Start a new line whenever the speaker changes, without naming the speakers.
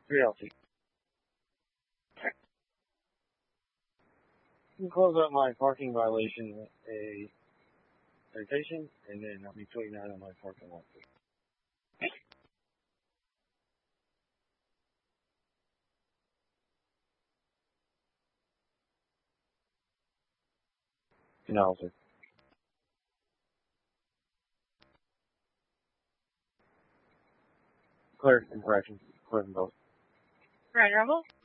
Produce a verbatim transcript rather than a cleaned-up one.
Realty. You can close up my parking violation with a citation, and then I'll be putting that on my parking lot. No, sir. Clear infraction. Clear from both.
Right, Rumble?